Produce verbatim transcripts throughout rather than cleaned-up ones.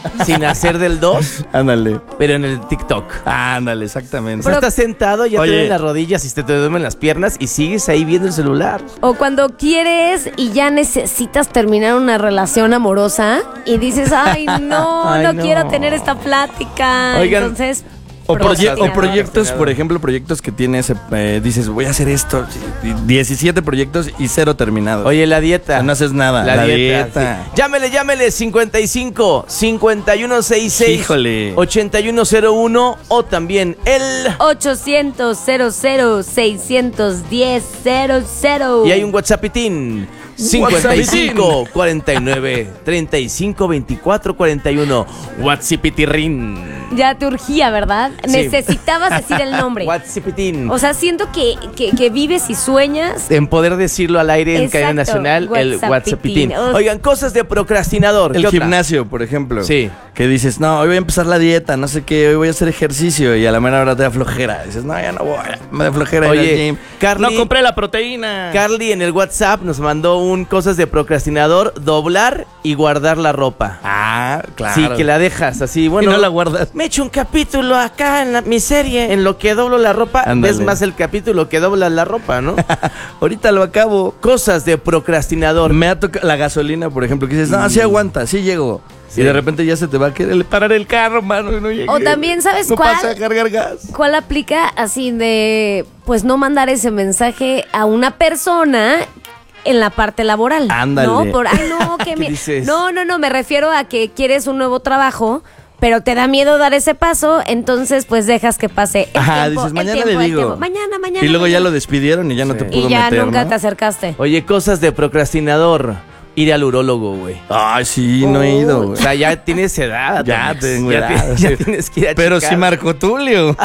sin hacer del dos. Ándale. Pero en el TikTok. Ándale, exactamente. O sea, estás sentado, ya Oye. te duelen las rodillas y te, te duelen las piernas y sigues ahí viendo el celular. O cuando quieres y ya necesitas terminar una relación amorosa y dices, ay, no, Ay, no, no. quiero tener esta plática. Oigan, Entonces, O, proye- o procrastinador. proyectos, por ejemplo, proyectos que tienes, eh, dices, voy a hacer esto, diecisiete proyectos y cero terminados. Oye, la dieta. no haces nada. La, La dieta. dieta. Sí. Llámele, llámele cincuenta y cinco, cincuenta y uno sesenta y seis, Híjole. ochenta y uno cero uno o también el... ochocientos cero cero seiscientos diez cero cero. Y hay un WhatsAppitín. cincuenta y cinco, cuarenta y nueve, treinta y cinco, veinticuatro, cuarenta y uno. WhatsAppitirrin. Ya te urgía, ¿verdad? Sí. Necesitabas decir el nombre. WhatsAppitín. O sea, siento que, que, que vives y sueñas. En poder decirlo al aire en Exacto, cadena nacional, el WhatsAppitín. WhatsAppitín. Uf. Oigan, cosas de procrastinador. El ¿Qué otra? gimnasio, por ejemplo. Sí. Que dices, no, hoy voy a empezar la dieta, no sé qué, hoy voy a hacer ejercicio y a la mera hora te da flojera. Dices, no, ya no voy, me da flojera ir Oye, al gym. Carly- no compré la proteína. Carly en el WhatsApp nos mandó un cosas de procrastinador, doblar y guardar la ropa. Ah, claro. Sí, que la dejas así, bueno. y no la guardas. Me echo un capítulo acá en la- mi serie, en lo que doblo la ropa. Ándale. Ves más el capítulo que doblas la ropa, ¿no? Ahorita lo acabo. Cosas de procrastinador. Me ha tocado la gasolina, por ejemplo, que dices, no, sí aguanta, sí llego. Sí. Y de repente ya se te va a querer parar el carro, mano, y no llegué. O también, ¿sabes no cuál? pasa a cargar gas. ¿Cuál aplica así de, pues, no mandar ese mensaje a una persona en la parte laboral? Ándale. No, por, ay, no, que ¿Qué me... dices? No, no, no, me refiero a que quieres un nuevo trabajo, pero te da miedo dar ese paso, entonces, pues, dejas que pase el Ajá, tiempo, dices, el mañana tiempo, le el digo. tiempo. Mañana, mañana, Y luego ya mañana. lo despidieron y ya no te Sí. pudo Y ya meter, nunca ¿no? te acercaste. Oye, cosas de procrastinador. Ir al urólogo, güey. Ay, sí, no he ido, güey. O sea, ya tienes edad. Ya Alex. tengo ya edad, ti- ya sí. tienes que ir a Pero checar. sí Marco Tulio.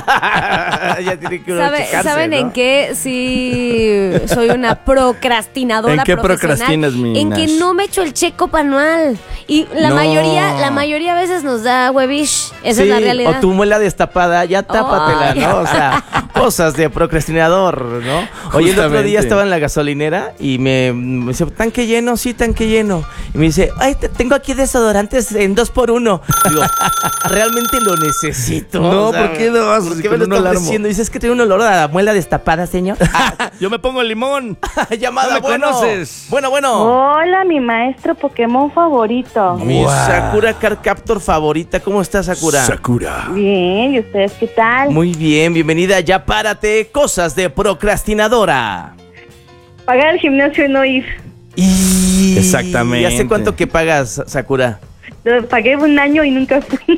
Ya tiene que uno ¿Sabe- checarse, ¿Saben ¿no? en qué? Sí, soy una procrastinadora ¿En qué profesional. procrastinas, mi En que Nash? no me echo el check-up anual. Y la No. mayoría, la mayoría a veces nos da huevish. Esa Sí, es la realidad. o tu muela destapada, ya tápatela, Oh, ¿no? O sea, cosas de procrastinador, ¿no? Oye, el otro Justamente. día estaba en la gasolinera y me, me dice, tanque lleno, sí, tanque lleno. Y me dice, ay, te- tengo aquí desodorantes en dos por uno. Digo, ¿realmente lo necesito? No, ¿por qué dos? ¿Por Si qué me con lo uno está alarmo. ofreciendo? Dice, es que tiene un olor a la muela destapada, señor. Yo me pongo limón. Llamada, No me bueno. conoces. Bueno, bueno. Hola, mi maestro Pokémon favorito. Mi Guau. Sakura Card Captor favorita. ¿Cómo estás, Sakura? Sakura. Bien, ¿y ustedes qué tal? Muy bien, bienvenida. Ya párate. Cosas de procrastinadora. Pagar el gimnasio y no ir. Y... Exactamente. ¿Y hace cuánto que pagas, Sakura? Lo pagué un año y nunca fui.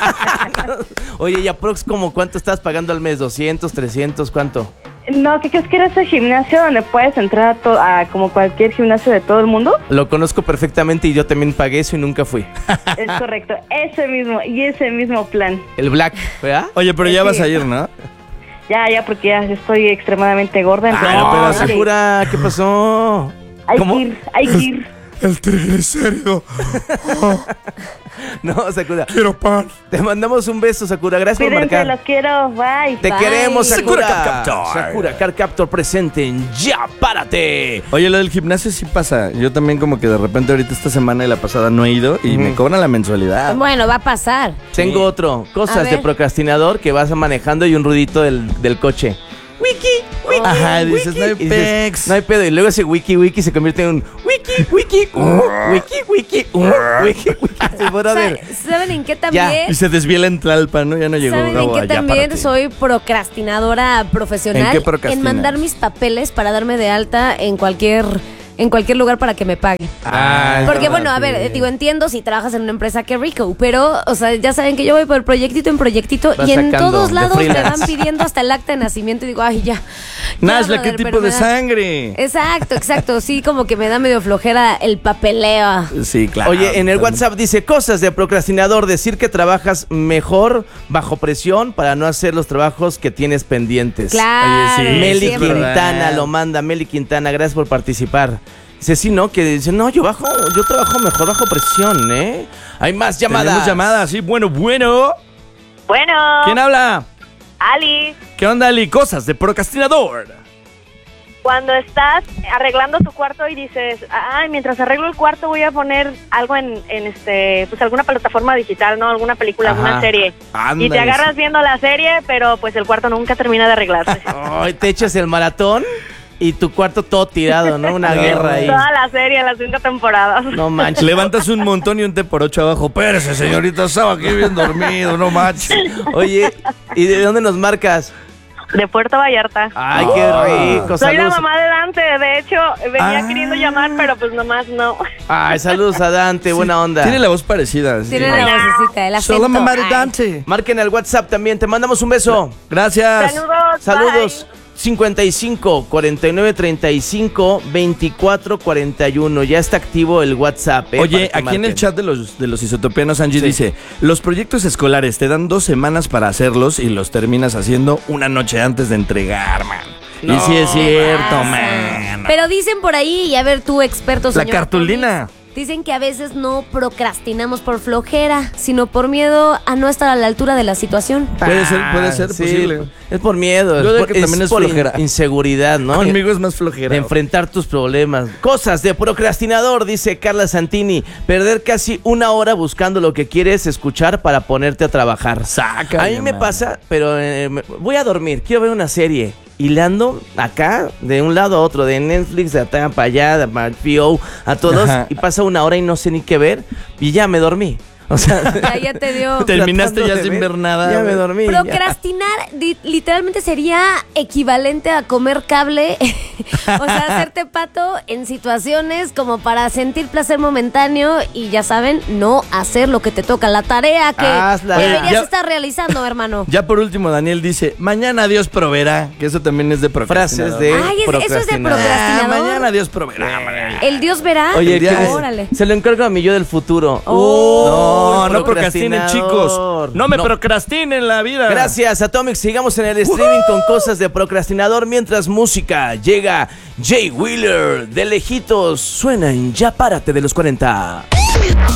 Oye, ¿y aprox como cuánto estás pagando al mes? ¿doscientos, trescientos? ¿Cuánto? No, ¿qué crees que era ese gimnasio donde puedes entrar a, to- a como cualquier gimnasio de todo el mundo? Lo conozco perfectamente y yo también pagué eso y nunca fui. Es correcto, ese mismo, y ese mismo plan. El Black, ¿verdad? Oye, pero ya Sí. vas a ir, ¿no? Ya, ya, porque ya estoy extremadamente gorda. entonces- Ah, pero Oye, Sakura, ¿qué pasó? hay ¿cómo? que ir, hay que ir. El triglicérido. No, Sakura. Quiero pan. Te mandamos un beso, Sakura. Gracias por Cuídense, marcar. los quiero, bye. Te Bye. queremos, Sakura. Sakura Card Captor. Sakura Card Captor presente en Ya Párate. Oye, lo del gimnasio sí pasa. Yo también como que de repente ahorita esta semana y la pasada no he ido y Ujú. me cobran la mensualidad. Bueno, va a pasar. Tengo otro. A Cosas de ver. procrastinador que vas manejando y un ruidito del, del coche. Wiki, wiki. Ajá, dices, wiki. no hay Y dices, pex. no hay pedo. Y luego ese wiki, wiki se convierte en un wiki, wiki, uh, wiki, wiki, uh, wiki, wiki. Sí, brother. Sa- ¿Saben en qué también? Y se desviela en Tlalpan, ¿no? Ya no llegó. ¿Saben en Gabo, qué allá, también párate. soy procrastinadora profesional? ¿En qué procrastinas? mandar mis papeles para darme de alta en cualquier en cualquier lugar para que me paguen. Ah, Porque es bueno, a verdad, ver, sí. eh, digo, entiendo si trabajas en una empresa, qué rico, pero, o sea, ya saben que yo voy por proyectito en proyectito Vas y en sacando todos de lados me freelance. van pidiendo hasta el acta de nacimiento y digo, ay, ya. ya, Nashla, ¿qué brother, tipo pero de me da- sangre? Exacto, exacto, sí, como que me da medio flojera el papeleo. Sí, claro. Oye, en el WhatsApp dice cosas de procrastinador, decir que trabajas mejor bajo presión para no hacer los trabajos que tienes pendientes. Claro, Oye, sí, Meli siempre. verdad. Quintana lo manda, Meli Quintana, gracias por participar. Dice, sí, ¿no? Que dice, no, yo bajo, yo trabajo mejor bajo presión, ¿eh? Hay más llamadas. Tenemos llamadas, sí, bueno, bueno. Bueno, ¿Quién habla? Ali, ¿Qué onda, Ali? Cosas de procrastinador. Cuando estás arreglando tu cuarto y dices, ay, mientras arreglo el cuarto voy a poner algo en, en este, pues alguna plataforma digital, ¿no? Alguna película, Ajá. alguna serie. Ándale. Y te agarras viendo la serie, pero pues el cuarto nunca termina de arreglarse. Ay, te echas el maratón y tu cuarto todo tirado, ¿no? Una guerra ahí. Toda la serie, las cinco temporadas. No manches. Levantas un montón y un té por ocho abajo. Pérese, señorita, estaba aquí bien dormido, no manches. Oye, ¿y de dónde nos marcas? De Puerto Vallarta. Ay, qué rico. Soy la Saludos. mamá de Dante, de hecho, venía Ah. queriendo llamar, pero pues nomás no. Ay, saludos a Dante, buena onda. Tiene la voz parecida. sí. Tiene la vocecita, el acento. Soy la mamá de Ay. Dante. Marquen al WhatsApp también, te mandamos un beso. Gracias. Saludos. Saludos. bye. cincuenta y cinco, cuarenta y nueve, treinta y cinco, veinticuatro, cuarenta y uno. Ya está activo el WhatsApp. ¿eh? Oye, Para que aquí en el marquen. chat de los, de los isotopianos, Angie Sí. dice, los proyectos escolares te dan dos semanas para hacerlos y los terminas haciendo una noche antes de entregar, man. y No, sí es cierto, pasa. man. Pero dicen por ahí, y a ver tú, experto, La señor cartulina. Tommy, dicen que a veces no procrastinamos por flojera, sino por miedo a no estar a la altura de la situación. Puede ser, puede ser Ah, sí, posible. Es por miedo. Yo es digo por, que también es por in- flojera. inseguridad, ¿no? Conmigo es más flojera. De enfrentar tus problemas. Cosas de procrastinador, dice Carla Santini. Perder casi una hora buscando lo que quieres escuchar para ponerte a trabajar. Sácale, A mí me man. pasa, pero eh, me- voy a dormir, quiero ver una serie. Y le ando acá, de un lado a otro, de Netflix, de acá para allá, de H B O, a todos. Ajá. Y pasa una hora y no sé ni qué ver. Y ya me dormí. O sea, Ya, ya te dio. Terminaste tratando ya de sin ver, ver nada. Ya me güey. dormí. ya. Procrastinar di- literalmente sería equivalente a comer cable, o sea, hacerte pato en situaciones como para sentir placer momentáneo y ya saben, no hacer lo que te toca, la tarea que Hazla. deberías Oye, ya- estar realizando, hermano. Ya por último, Daniel dice, mañana Dios proveerá, que eso también es de procrastinador. Frases de Ay, es- eso es de procrastinar. Ah, procrastinador. mañana Dios proveerá. man. El Dios verá. Oye, El día ¿qué- es- órale. se lo encargo a mi yo del futuro. No, Uy, no procrastinen, chicos. No me procrastinen la vida. Gracias, Atomic. Sigamos en el streaming con cosas de procrastinador. Mientras música llega Jay Wheeler de lejitos. Suena en Ya Párate de los cuarenta.